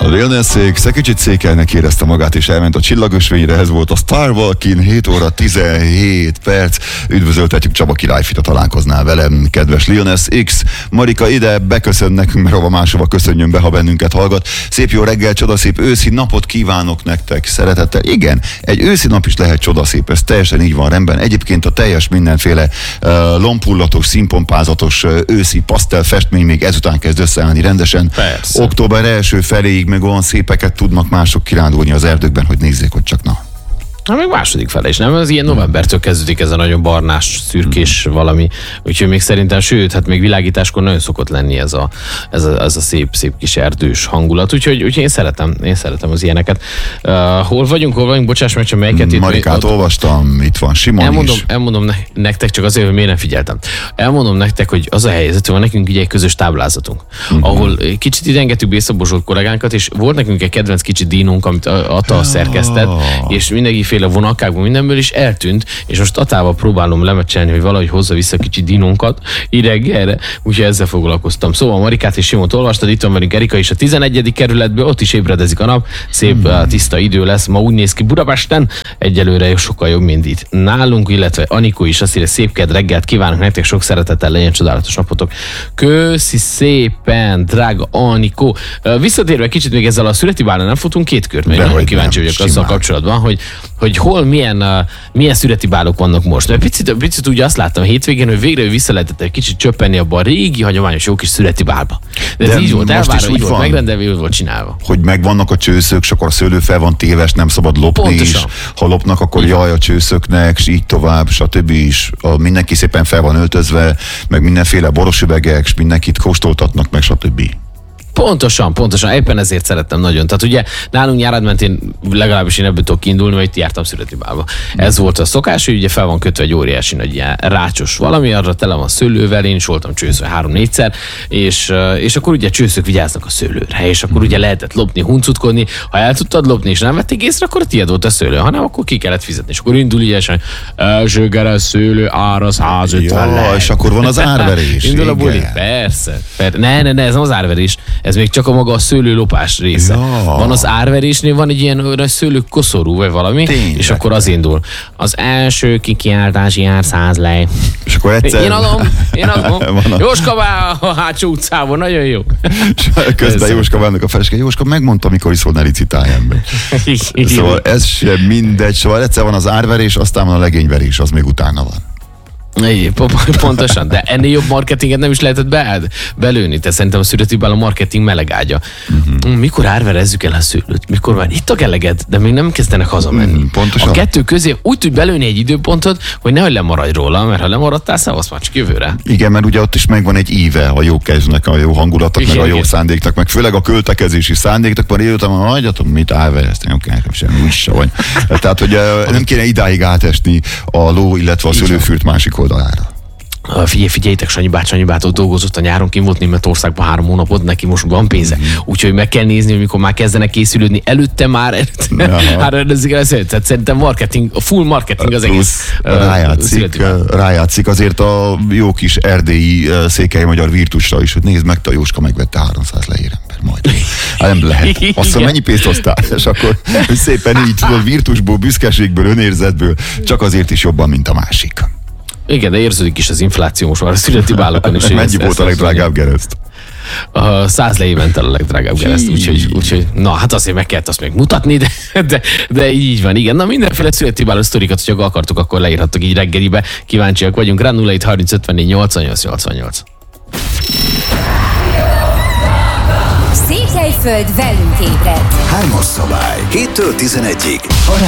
Lil Nas X egy kicsit székelnek érezte magát, és elment a csillagösvényre, ez volt a Star Walking, 7 óra 17 perc. Üdvözöltetjük Csaba Királyfit, találkoznál velem, kedves Lil Nas X. Marika ide beköszön nekünk, mert hova máshova köszönjön be, ha bennünket hallgat. Szép jó reggel, csodaszép őszi napot kívánok nektek szeretettel. Igen, egy őszi nap is lehet csodaszép, ez teljesen így van rendben. Egyébként a teljes mindenféle lompullatos, színpompázatos őszi pasztel festmény még ezután kezd összeállni rendesen. Persze. Október első feléig meg olyan szépeket tudnak mások kirándulni az erdőkben, hogy nézzék, hogy csak na. Na, meg második fele is, nem? Ez ilyen novembertől kezdődik ez a nagyon barnás, szürkés valami. Úgyhogy még szerintem, sőt, hát még világításkor nagyon szokott lenni ez a szép kis erdős hangulat. Úgyhogy én szeretem az ilyeneket. Hol vagyunk? Bocsáss meg, csak melyiket itt. Marikát olvastam, itt van Simon is. Elmondom nektek, csak azért, hogy miért nem figyeltem. Elmondom nektek, hogy az a helyzet, hogy van nekünk ugye egy közös táblázatunk, ahol kicsit idegengetük Bészabozsolt kollégánkat, és volt nekünk egy kedvenc kicsi dínónk, amit Ata szerkesztett, és mindenkiféle vonalkákból mindenből is eltűnt, és most Atával próbálom lemecselni, hogy valahogy hozza vissza kicsi dinónkat ideggelre, úgyhogy ezzel foglalkoztam. Szóval Marikát és Simont olvastad, itt van velünk Erika is a 11. kerületből, ott is ébredezik a nap, szép tiszta idő lesz, ma úgy néz ki Budapesten, egyelőre sokkal jobb, mint itt nálunk, illetve Anikó is azt írja, szép kedd reggelt kívánok nektek, sok szeretettel, legyen csodálatos napotok. Köszi szépen, drága Anikó. Visszatérve kicsit még ezzel a születi bálnál nem futunk 2 kört, mert nagyon kíváncsi vagyok azzal kapcsolatban, hogy hol milyen születi bálok vannak most. Mert picit úgy azt láttam a hétvégén, hogy végre vissza lehetett egy kicsit csöppenni abba a régi, hagyományos jó kis születi bálba. De ez így volt elvárva, így volt megrendelve, így volt csinálva. Hogy megvannak a csőszök, és akkor a szőlő fel van téves, nem szabad lopni. Pontosan. Is. Ha lopnak, akkor jaj a csőszöknek, és így tovább, stb. Is. Mindenki szépen fel van öltözve, meg mindenféle boros üvegek, és mindenkit kóstoltatnak, meg stb. Pontosan, éppen ezért szerettem nagyon. Tehát ugye nálunk nyárad mentén, legalábbis én ebből tudok kiindulni, mert itt jártam születi bálba. Ez volt a szokás, hogy ugye fel van kötve egy óriási nagy ilyen rácsos valami, arra tele van szőlővel, én is voltam csőszve 3-4-szer, és akkor ugye csőszök vigyáznak a szőlőre, és akkor ugye lehetett lopni, huncutkodni, ha el tudtad lopni, és nem vették észre, akkor tiéd volt a szőlő, hanem akkor ki kellett fizetni, és akkor indul ügyesen, első geres szőlő ára 150 és akkor van az árverés. Indul a buli, persze. Ne, ez nem az árverés. Ez még csak a maga a szőlőlopás része. Ja. Van az árverésnél, van egy ilyen szőlő koszorú, vagy valami, tényleg. És akkor az indul. Az első kikiáltási ár 100 lej. És akkor egyszer... Én adom. Jóska vár a hátsó utcában, nagyon jó. Közben Jóska várnak a felesége. Jóska megmondta, mikor iszol, ne licitáljen be. Szóval ez sem mindegy. Szóval egyszer van az árverés, aztán van a legényverés, az még utána van. Pontosan, de ennél jobb marketinget nem is lehetett belőni. Tehát szerintem a születi bál a marketing melegágya. Mikor árverezzük el a szőlőt? Mikor már ittak eleget, de még nem kezdenek hazamenni. Pontosan. A kettő közé úgy tud belőni egy időpontot, hogy nehogy lemaradj róla, mert ha lemaradtál, szavasz már csak jövőre. Igen, mert ugye ott is megvan egy íve a jó kezdnek, a jó hangulatnak, meg a jó szándéknak, meg főleg a költekezési szándéknak, mert éltem, hogy hagyjatok, mit árverezni, nekem sem úgy se vagy. Tehát, hogy nem kéne idáig átesni a ló, illetve a szőlőfürt másik oldalára. Figyeljétek, Sanyi bától dolgozott a nyáron, kim volt Németországban 3 hónapot, neki most van pénze. Úgyhogy meg kell nézni, hogy mikor már kezdenek készülődni, előtte már rendezik el. Tehát szerintem marketing, a full marketing az egész. Rájátszik azért a jó kis erdélyi székely magyar virtusra is, hogy nézd meg, te Jóska megvette 300 leérember majd. Nem lehet. Azt mondja, mennyi pénzt hoztál? És akkor szépen így tudod, virtusból, büszkeségből, önérzetből, csak azért is jobban, mint a másik. Igen, de érződik is az infláció most már a születi bálokon is. Mennyi volt a legdrágább gereszt? 100 lejé ment el a legdrágább gereszt, úgyhogy na, hát azért meg kellett azt még mutatni, de így van, igen. Na, mindenféle születi báló sztorikat, hogyha akartok, akkor leírhattok így reggelibe. Kíváncsiak vagyunk rá, 07 30 54 88 88. Székelyföld velünk ébred. 3-as szabály, 7-től 11-ig.